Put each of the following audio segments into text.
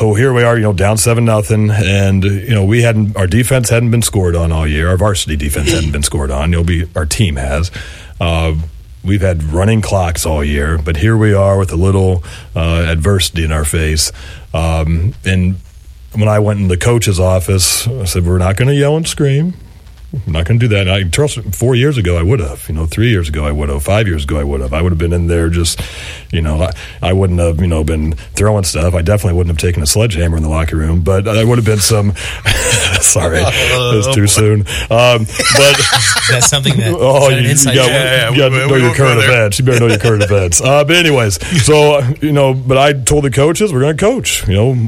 so here we are, down 7-0, and our defense hadn't been scored on all year. Our varsity defense hadn't been scored on. Our team has. We've had running clocks all year, but here we are with a little adversity in our face. And when I went in the coach's office, I said, we're not going to yell and scream. I'm not going to do that. I trust 4 years ago I would have. 3 years ago I would have. 5 years ago I would have. I would have been in there just, I wouldn't have, been throwing stuff. I definitely wouldn't have taken a sledgehammer in the locker room, but there would have been some. Sorry, it was too soon. But that's something that. Oh, you got to know your current events. You better know your current events. But anyways, so but I told the coaches we're going to coach.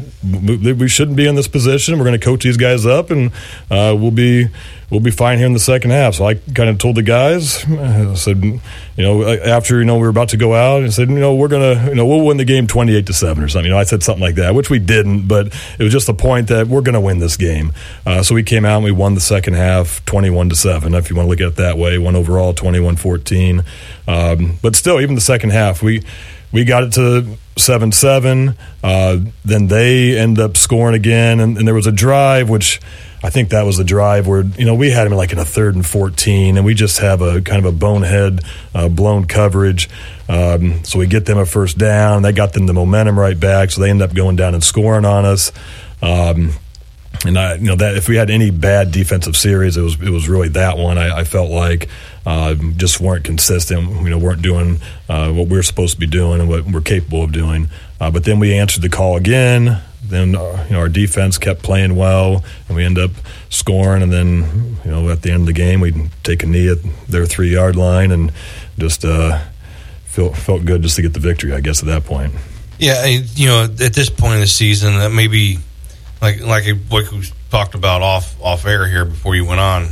We shouldn't be in this position. We're going to coach these guys up, and we'll be fine here in the second half. So I kind of told the guys, I said, after, we were about to go out, and said, we're going to, we'll win the game 28-7 or something. I said something like that, which we didn't, but it was just the point that we're going to win this game. So we came out and we won the second half 21-7, if you want to look at it that way. Won overall 21-14. But still, even the second half, we got it to 7-7. Then they end up scoring again, and there was a drive, which I think that was the drive where, we had him in a 3rd and 14, and we just have a kind of a bonehead blown coverage. So we get them a first down. That got them the momentum right back, so they end up going down and scoring on us. And that if we had any bad defensive series, it was really that one. I felt like just weren't consistent. Weren't doing what we were supposed to be doing and what we're capable of doing. But then we answered the call again. Then our defense kept playing well, and we end up scoring. And then at the end of the game, we take a knee at their 3-yard line, and just felt good just to get the victory, I guess, at that point. Yeah, at this point in the season, that maybe like we talked about off air here before you went on.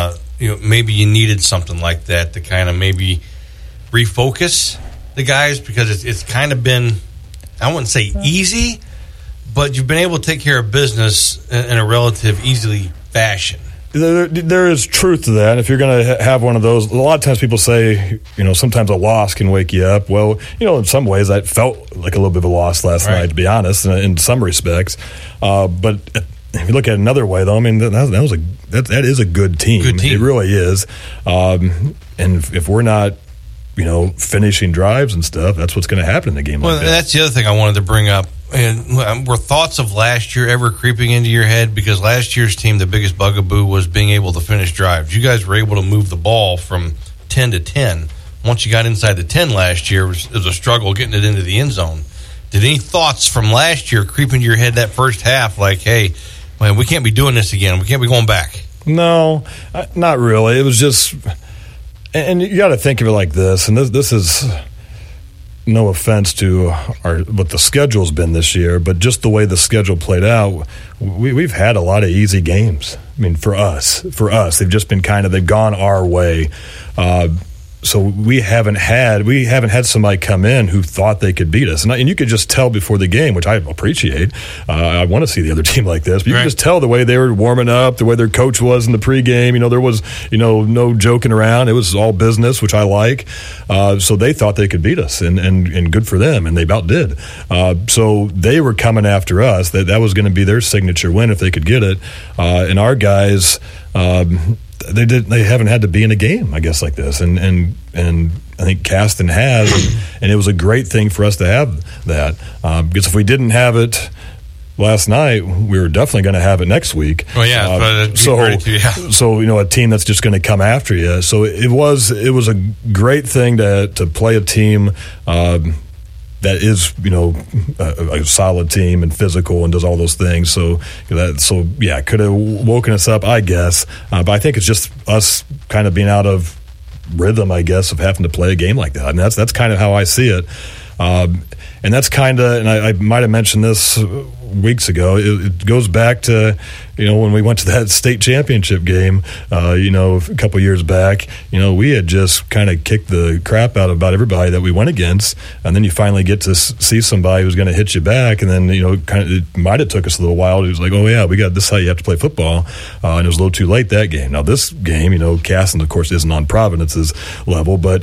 Maybe you needed something like that to kind of maybe refocus the guys, because it's kind of been, I wouldn't say easy, but you've been able to take care of business in a relative easy fashion. There is truth to that. If you're going to have one of those, a lot of times people say, sometimes a loss can wake you up. Well, in some ways that felt like a little bit of a loss last night, to be honest, in some respects. But if you look at it another way, though, I mean, that is a good team. Good team. It really is. And if we're not, finishing drives and stuff, that's what's going to happen in the game. Well, like that's the other thing I wanted to bring up. And were thoughts of last year ever creeping into your head? Because last year's team, the biggest bugaboo was being able to finish drives. You guys were able to move the ball from 10 to 10. Once you got inside the 10 last year, it was a struggle getting it into the end zone. Did any thoughts from last year creep into your head that first half, like, hey, man, we can't be doing this again. We can't be going back? No, not really. It was just, and you got to think of it like this, and this is no offense to what the schedule's been this year, but just the way the schedule played out, we've had a lot of easy games. I mean, for us, they've just been they've gone our way. So we haven't had somebody come in who thought they could beat us, and you could just tell before the game, which I appreciate. I want to see the other team like this, but you can just tell the way they were warming up, the way their coach was in the pregame. There was no joking around. It was all business, which I like. So they thought they could beat us, and good for them, and they about did. So they were coming after us. That was going to be their signature win if they could get it. And our guys. They haven't had to be in a game, I guess, like this, and I think Caston has, and it was a great thing for us to have that, because if we didn't have it last night, we were definitely going to have it next week. Well, yeah, so a team that's just going to come after you. So it was a great thing to play a team that is, a solid team and physical and does all those things. So could have woken us up, I guess. But I think it's just us kind of being out of rhythm, I guess, of having to play a game like that. I mean, that's kind of how I see it. And that's kind of, and I might have mentioned this weeks ago, it goes back to, when we went to that state championship game, a couple years back, we had just kind of kicked the crap out of about everybody that we went against. And then you finally get to see somebody who's going to hit you back. And then, it might have took us a little while. It was like, oh, yeah, this is how you have to play football. And it was a little too late that game. Now, this game, Caston, of course, isn't on Providence's level, but,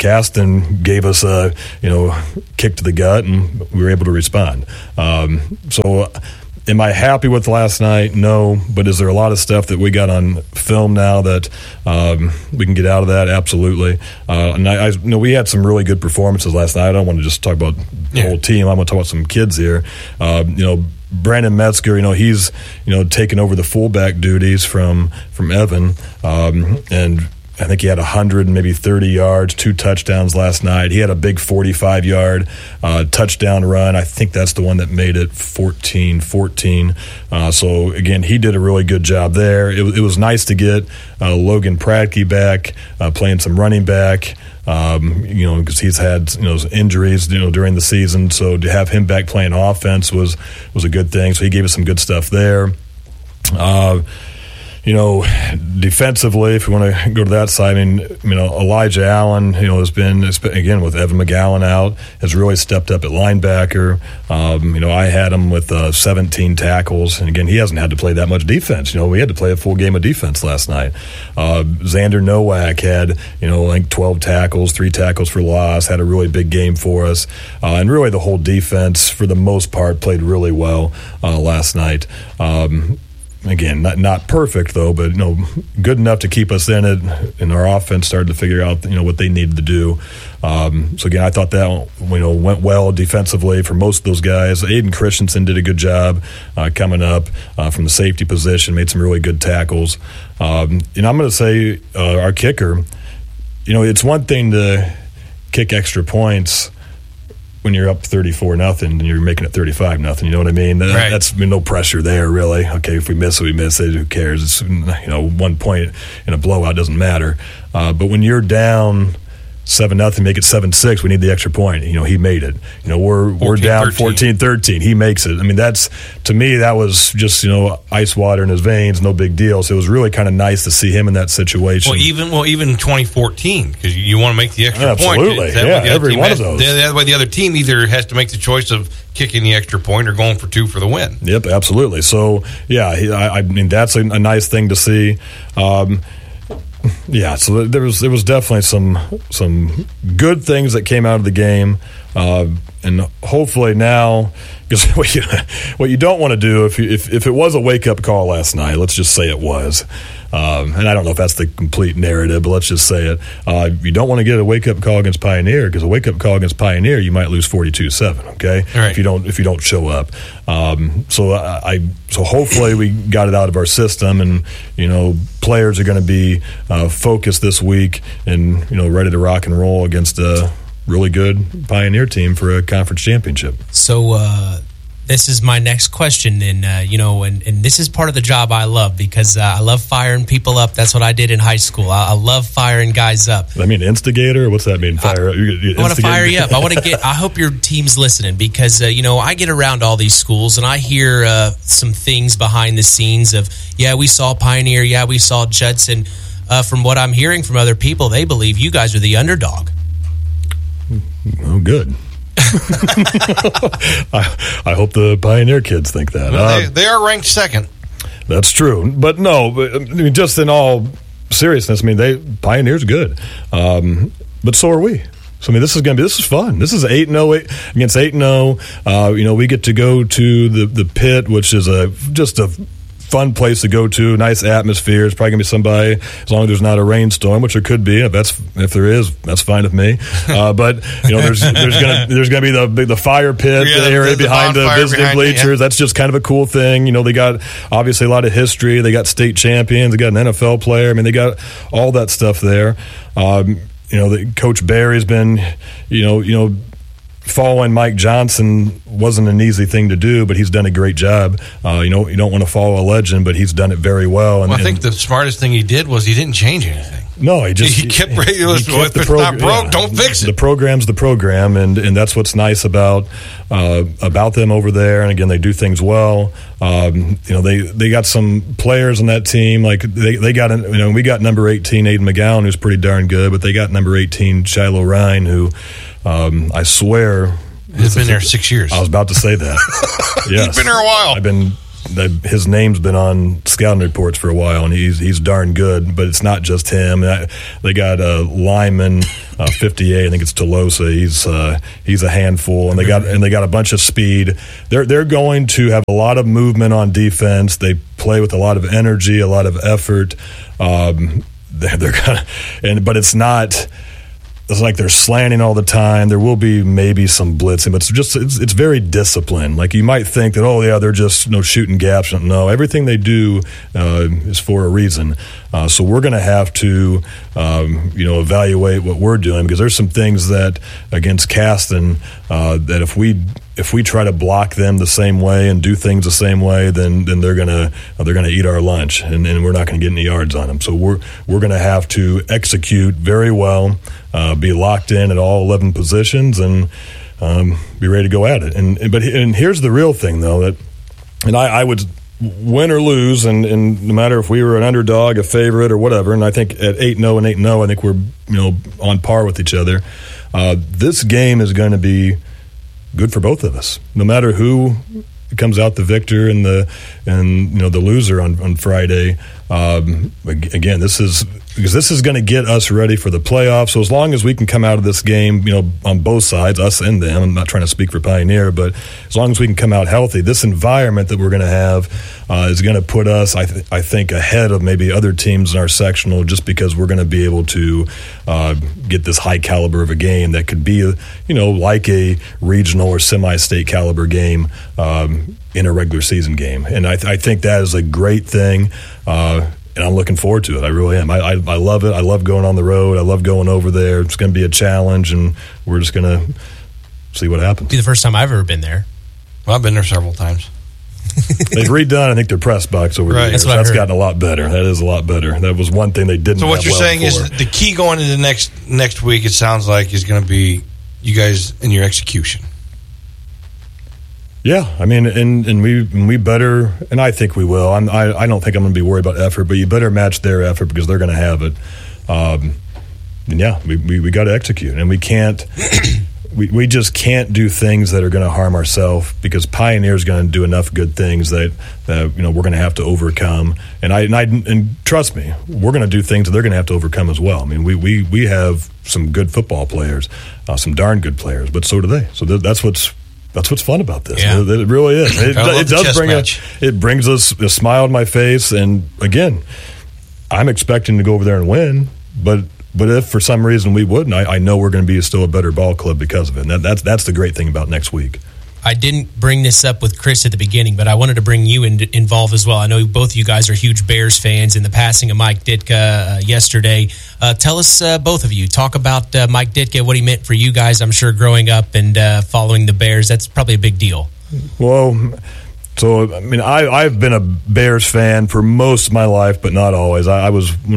Caston gave us a, kick to the gut, and we were able to respond. So am I happy with last night? No. But is there a lot of stuff that we got on film now that we can get out of that? Absolutely. And I we had some really good performances last night. I don't want to just talk about the whole team. I'm going to talk about some kids here. Brandon Metzger, he's taken over the fullback duties from Evan, and I think he had 100 and maybe 30 yards, 2 touchdowns last night. He had a big 45-yard touchdown run. I think that's the one that made it 14-14. So, again, he did a really good job there. It was nice to get Logan Pratke back, playing some running back, because he's had injuries during the season. So to have him back playing offense was a good thing. So he gave us some good stuff there. Defensively, if we want to go to that side, Elijah Allen, has been, again, with Evan McGowan out, has really stepped up at linebacker. I had him with 17 tackles, and again, he hasn't had to play that much defense. We had to play a full game of defense last night. Xander Nowak had, I think 12 tackles, 3 tackles for loss, had a really big game for us. And really the whole defense, for the most part, played really well last night. Again, not perfect though, but good enough to keep us in it. And our offense started to figure out what they needed to do. So again, I thought that went well defensively for most of those guys. Aiden Christensen did a good job coming up from the safety position, made some really good tackles. And I'm going to say our kicker. It's one thing to kick extra points when you're up 34-0 and you're making it 35-0, you know what I mean? Right. That's no pressure there, really. Okay, if we miss it, we miss it. Who cares? It's 1 point in a blowout doesn't matter. But when you're down 7-0, make it 7-6. We need the extra point. He made it. We're down 14-13. He makes it. That's, to me, that was just ice water in his veins. No big deal. So it was really kind of nice to see him in that situation. Well, even 2014, because you want to make the extra point. Absolutely, every one of those. That way, the other team either has to make the choice of kicking the extra point or going for 2 for the win. Yep, absolutely. So that's a nice thing to see. So there was definitely some good things that came out of the game, and hopefully now, because what you don't want to do if it was a wake up call last night, let's just say it was, and I don't know if that's the complete narrative, but let's just say it. You don't want to get a wake up call against Pioneer, because a wake up call against Pioneer, you might lose 42-7. Okay, right. If you don't show up. So hopefully we got it out of our system, and players are going to be focused this week and ready to rock and roll against a really good Pioneer team for a conference championship. So this is my next question, and and this is part of the job I love, because I love firing people up. That's what I did in high school. I love firing guys up. I mean, instigator? What's that mean? Fire? I want to fire you up. I hope your team's listening, because I get around all these schools and I hear some things behind the scenes of we saw Pioneer, we saw Judson. From what I'm hearing from other people, they believe you guys are the underdog. Oh, good. I hope the Pioneer kids think that. Well, they are ranked second. That's true, but just in all seriousness, Pioneer's good, but so are we. So this is fun. This is 8-0 against 8-0. We get to go to the pit, which is just a fun place to go to. Nice atmosphere. It's probably gonna be somebody, as long as there's not a rainstorm, which there could be. If there is, that's fine with me. But there's gonna be the fire pit area behind the visiting bleachers. That's just kind of a cool thing. They got obviously a lot of history. They got state champions. They got an NFL player. They got all that stuff there. Coach Barry's been, following Mike Johnson wasn't an easy thing to do, but he's done a great job. You don't want to follow a legend, but he's done it very well. And I think the smartest thing he did was he didn't change anything. No, he kept if it's not broke, don't fix it. The program's the program, and that's what's nice about them over there. And again, they do things well. They got some players on that team. Like they got we got number 18 Aiden McGowan, who's pretty darn good, but they got number 18 Shiloh Ryan, who I swear he's been there 6 years. I was about to say that. Yes. He's been there a while. His name's been on scouting reports for a while, and he's darn good. But it's not just him. They got Lyman 58. I think it's Tolosa. He's a handful, and they got a bunch of speed. They're going to have a lot of movement on defense. They play with a lot of energy, a lot of effort. They're gonna, but it's not. It's like they're slanting all the time. There will be maybe some blitzing, but it's very disciplined. Like you might think that, they're just shooting gaps. No, everything they do is for a reason. So we're going to have to evaluate what we're doing, because there's some things that against Caston that if we try to block them the same way and do things the same way, then they're gonna eat our lunch, and we're not going to get any yards on them. So we're going to have to execute very well, be locked in at all 11 positions, and be ready to go at it. And here's the real thing, though, that I would win or lose, and no matter if we were an underdog, a favorite, or whatever. And I think at 8-0 and 8-0, I think we're on par with each other. This game is going to be good for both of us, no matter who comes out the victor and the loser on Friday. Again, this is going to get us ready for the playoffs. So as long as we can come out of this game, on both sides, us and them, I'm not trying to speak for Pioneer, but as long as we can come out healthy, this environment that we're going to have is going to put us, I think, ahead of maybe other teams in our sectional, just because we're going to be able to get this high caliber of a game that could be, like a regional or semi-state caliber game in a regular season game. And I think that is a great thing. And I'm looking forward to it. I really am. I love it. I love going on the road. I love going over there. It's going to be a challenge, and we're just going to see what happens. It'll be the first time I've ever been there. Well, I've been there several times. They've redone, I think, their press box over the years. That's gotten a lot better. That is a lot better. That was one thing they didn't have. So what you're saying is the key going into next week, it sounds like, is going to be you guys and your execution. Yeah, I mean, and we better, and I think we will. I don't think I'm going to be worried about effort, but you better match their effort, because they're going to have it. And yeah, we got to execute, and we can't. We just can't do things that are going to harm ourselves, because Pioneer's going to do enough good things that we're going to have to overcome. And trust me, we're going to do things that they're going to have to overcome as well. I mean, we have some good football players, some darn good players, but so do they. So that's what's fun about this. Yeah. It really is. It brings us a smile on my face. And again, I'm expecting to go over there and win, but if for some reason we wouldn't, I know we're going to be still a better ball club because of it. And that's the great thing about next week. I didn't bring this up with Chris at the beginning, but I wanted to bring you involved as well. I know both of you guys are huge Bears fans, and the passing of Mike Ditka yesterday. Tell us, both of you, talk about Mike Ditka, what he meant for you guys. I'm sure growing up and following the Bears, that's probably a big deal. Well, so, I mean, I've been a Bears fan for most of my life, but not always. I was, when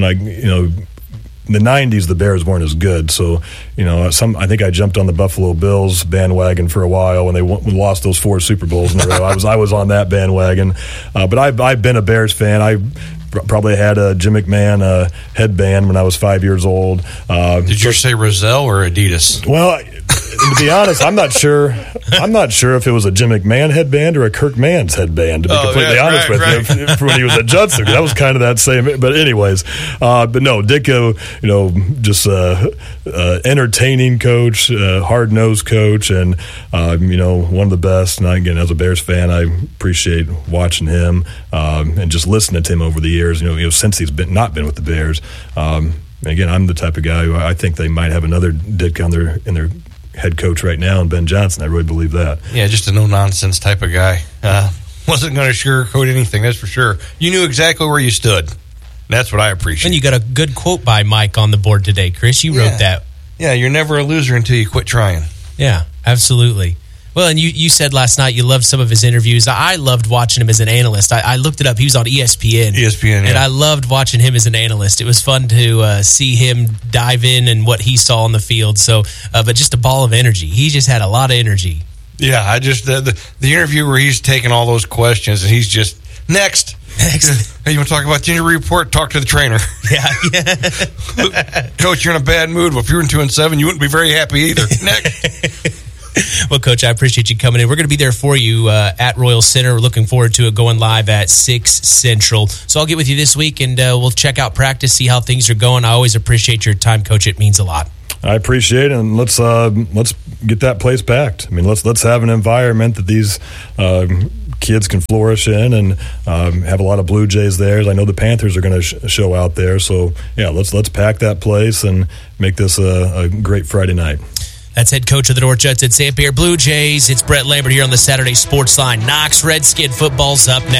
in the 90s, the Bears weren't as good. So, I think I jumped on the Buffalo Bills bandwagon for a while when they lost those 4 Super Bowls in a row. I was on that bandwagon. But I've been a Bears fan. I probably had a Jim McMahon headband when I was 5 years old. Did you say Roselle or Adidas? Well, to be honest, I'm not sure if it was a Jim McMahon headband or a Kirk Mann's headband, to be completely honest with you, when he was at Judson. That was kind of that same. But anyways, but no, Ditka, just entertaining coach, hard-nosed coach, and, one of the best. And again, as a Bears fan, I appreciate watching him and just listening to him over the years, since he's not been with the Bears. Again, I'm the type of guy who I think they might have another Ditka in their head coach right now, and Ben Johnson. I really believe that. Yeah, just a no-nonsense type of guy. Wasn't going to sugarcoat anything, that's for sure. You knew exactly where you stood. That's what I appreciate. And you got a good quote by Mike on the board today, Chris. You wrote that. Yeah, you're never a loser until you quit trying. Yeah, absolutely. Well, and you said last night you loved some of his interviews. I loved watching him as an analyst. I looked it up. He was on ESPN. ESPN, yeah. And I loved watching him as an analyst. It was fun to see him dive in and what he saw on the field. So, but just a ball of energy. He just had a lot of energy. Yeah, I just the interview where he's taking all those questions and he's just next. Hey, you want to talk about the injury report? Talk to the trainer. Yeah. Coach, you're in a bad mood. Well, if you were in 2-7, you wouldn't be very happy either. Next. Well, Coach, I appreciate you coming in. We're going to be there for you at Royal Center. We're looking forward to it, going live at 6 Central. So I'll get with you this week, and we'll check out practice, see how things are going. I always appreciate your time, Coach. It means a lot. I appreciate it, and let's get that place packed. I mean, let's have an environment that these kids can flourish in, and have a lot of Blue Jays there. I know the Panthers are going to show out there, so yeah, let's pack that place and make this a great Friday night. That's head coach of the North Judson St. Pierre Blue Jays. It's Brett Lambert here on the Saturday Sports Line. Knox Redskin football's up next.